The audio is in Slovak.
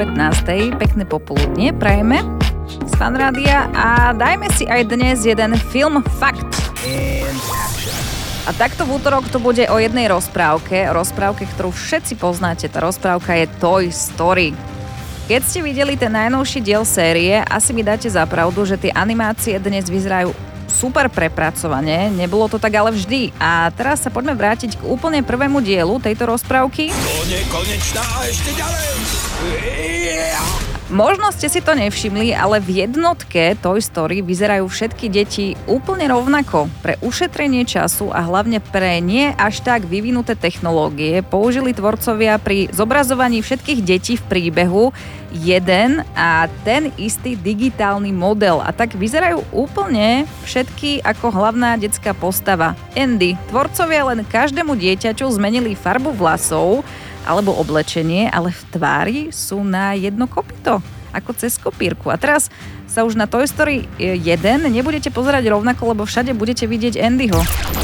15. Pekné popoludnie prajeme z Fanrádia a dajme si aj dnes jeden film Fakt. A takto v útorok to bude o jednej rozprávke, ktorú všetci poznáte. Tá rozprávka je Toy Story. Keď ste videli ten najnovší diel série, asi mi dáte za pravdu, že tie animácie dnes vyzerajú super prepracovane, nebolo to tak ale vždy. A teraz sa poďme vrátiť k úplne prvému dielu tejto rozprávky. Konečná a ešte ďalej! Možno ste si to nevšimli, ale v jednotke Toy Story vyzerajú všetky deti úplne rovnako. Pre ušetrenie času a hlavne pre nie až tak vyvinuté technológie použili tvorcovia pri zobrazovaní všetkých detí v príbehu jeden a ten istý digitálny model. A tak vyzerajú úplne všetky ako hlavná detská postava. Andy. Tvorcovia len každému dieťaťu zmenili farbu vlasov alebo oblečenie, ale v tvári sú na jedno kopyto, ako cez kopírku. A teraz sa už na Toy Story 1 nebudete pozerať rovnako, lebo všade budete vidieť Andyho.